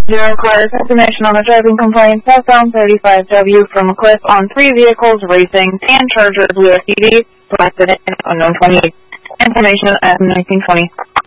Zero requires information on a driving complaint. Southbound 35W from a cliff on 3 vehicles racing. Tan Charger Blue SUV. Selected in unknown 28. Information at 1920.